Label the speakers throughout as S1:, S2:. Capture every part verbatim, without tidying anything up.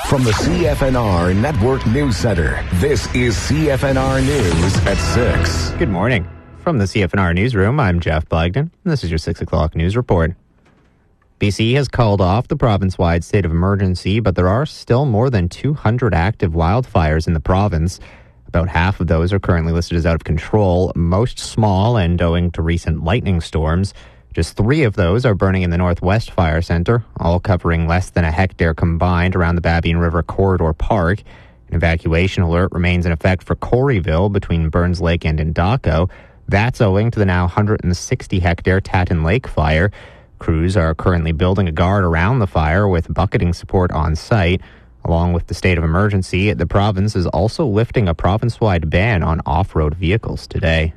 S1: From the C F N R Network News Center, this is C F N R News at six.
S2: Good morning. From the C F N R Newsroom, I'm Jeff Blagden, and this is your six o'clock news report. B C has called off the province-wide state of emergency, but there are still more than two hundred active wildfires in the province. About half of those are currently listed as out of control, most small and owing to recent lightning storms. Just three of those are burning in the Northwest Fire Centre, all covering less than a hectare combined around the Babine River Corridor Park. An evacuation alert remains in effect for Coreyville between Burns Lake and Indaco. That's owing to the now one hundred sixty hectare Tatton Lake fire. Crews are currently building a guard around the fire with bucketing support on site. Along with the state of emergency, the province is also lifting a province-wide ban on off-road vehicles today.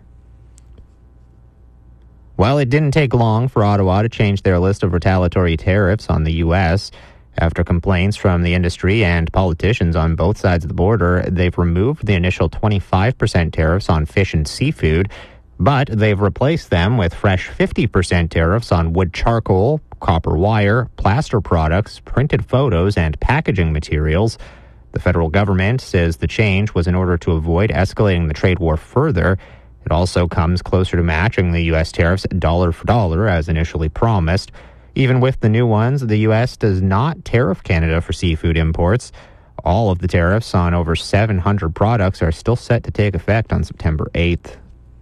S2: While it didn't take long for Ottawa to change their list of retaliatory tariffs on the U S, after complaints from the industry and politicians on both sides of the border, they've removed the initial twenty-five percent tariffs on fish and seafood, but they've replaced them with fresh fifty percent tariffs on wood charcoal, copper wire, plaster products, printed photos, and packaging materials. The federal government says the change was in order to avoid escalating the trade war further. It also comes closer to matching the U S tariffs dollar for dollar as initially promised. Even with the new ones, the U S does not tariff Canada for seafood imports. All of the tariffs on over seven hundred products are still set to take effect on September eighth.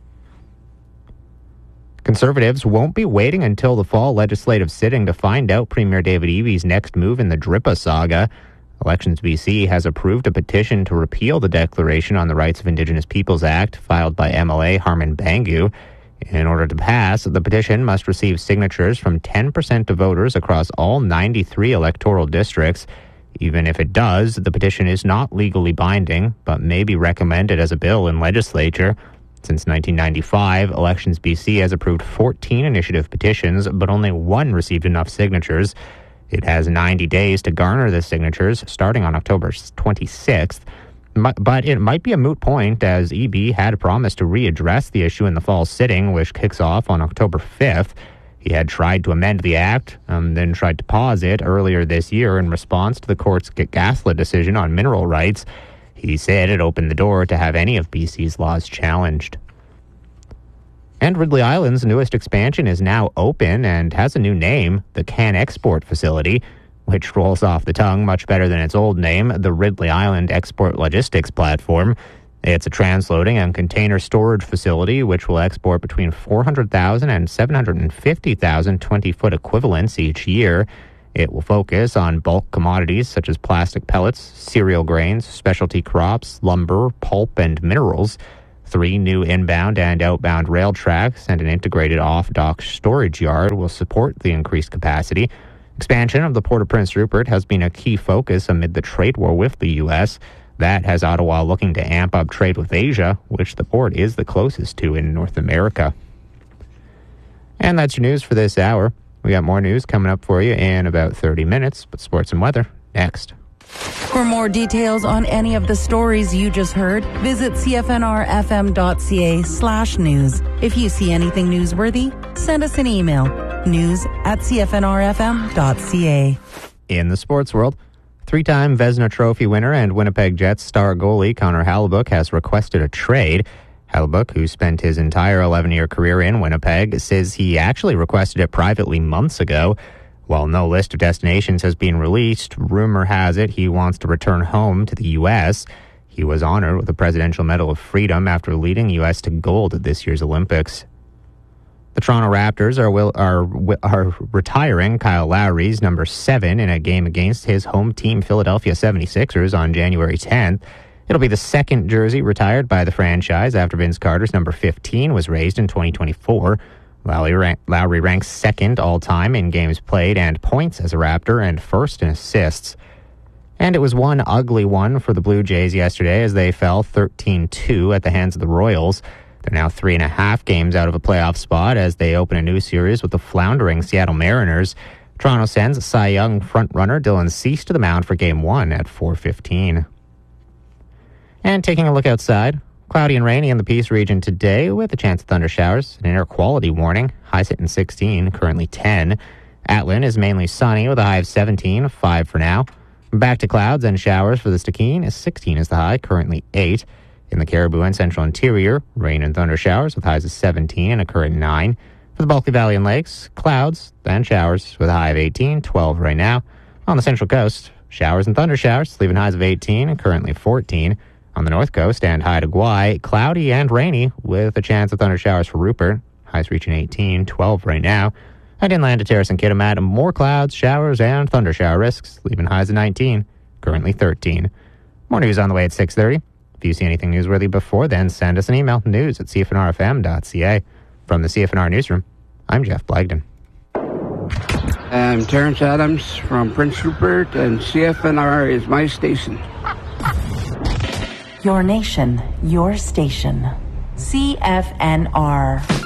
S2: Conservatives won't be waiting until the fall legislative sitting to find out Premier David Eby's next move in the DRIPA saga. Elections B C has approved a petition to repeal the Declaration on the Rights of Indigenous Peoples Act filed by M L A Harman Bangu. In order to pass, the petition must receive signatures from ten percent of voters across all ninety-three electoral districts. Even if it does, the petition is not legally binding, but may be recommended as a bill in legislature. Since nineteen ninety-five, Elections B C has approved fourteen initiative petitions, but only one received enough signatures. It has ninety days to garner the signatures, starting on October twenty-sixth. But it might be a moot point, as Eby had promised to readdress the issue in the fall sitting, which kicks off on October fifth. He had tried to amend the act, um, then tried to pause it earlier this year in response to the court's Gasla decision on mineral rights. He said it opened the door to have any of B C's laws challenged. And Ridley Island's newest expansion is now open and has a new name, the CanExport Facility, which rolls off the tongue much better than its old name, the Ridley Island Export Logistics Platform. It's a transloading and container storage facility which will export between four hundred thousand and seven hundred fifty thousand twenty-foot equivalents each year. It will focus on bulk commodities such as plastic pellets, cereal grains, specialty crops, lumber, pulp, and minerals. Three new inbound and outbound rail tracks and an integrated off-dock storage yard will support the increased capacity. Expansion of the Port of Prince Rupert has been a key focus amid the trade war with the U S. That has Ottawa looking to amp up trade with Asia, which the port is the closest to in North America. And that's your news for this hour. We got more news coming up for you in about thirty minutes, but sports and weather next.
S3: For more details on any of the stories you just heard, visit cfnrfm.ca slash news. If you see anything newsworthy, send us an email. News at cfnrfm.ca.
S2: In the sports world, three-time Vezina Trophy winner and Winnipeg Jets star goalie Connor Hellebuyck has requested a trade. Hellebuyck, who spent his entire eleven-year career in Winnipeg, says he actually requested it privately months ago. While no list of destinations has been released, rumor has it he wants to return home to the U S. He was honored with the Presidential Medal of Freedom after leading the U S to gold at this year's Olympics. The Toronto Raptors are will, are are retiring Kyle Lowry's number seven in a game against his home team Philadelphia seventy-sixers on January tenth. It'll be the second jersey retired by the franchise after Vince Carter's number fifteen was raised in twenty twenty-four. Lowry, rank, Lowry ranks second all-time in games played and points as a Raptor and first in assists. And it was one ugly one for the Blue Jays yesterday as they fell thirteen two at the hands of the Royals. They're now three and a half games out of a playoff spot as they open a new series with the floundering Seattle Mariners. Toronto sends Cy Young frontrunner Dylan Cease to the mound for Game one at four fifteen. And taking a look outside, cloudy and rainy in the Peace region today with a chance of thunder showers. An air quality warning. High sitting sixteen, currently ten. Atlin is mainly sunny with a high of seventeen, five for now. Back to clouds and showers for the Stikine. sixteen is the high, currently eight. In the Caribou and Central Interior, rain and thunder showers with highs of seventeen and a current nine. For the Bulkley Valley and Lakes, clouds and showers with a high of eighteen, twelve right now. On the Central Coast, showers and thunder showers, leaving highs of eighteen and currently fourteen. On the North Coast and Haida Gwaii, cloudy and rainy with a chance of thunder showers for Rupert. Highs reaching eighteen, twelve right now. And inland to Terrace and Kitimat, more clouds, showers, and thunder shower risks, leaving highs of nineteen, currently thirteen. More news on the way at six thirty. If you see anything newsworthy before then, send us an email, news at c f n r f m dot c a. From the C F N R Newsroom, I'm Jeff Blagden.
S4: I'm Terrence Adams from Prince Rupert, and C F N R is my station.
S3: Your nation, your station. C F N R.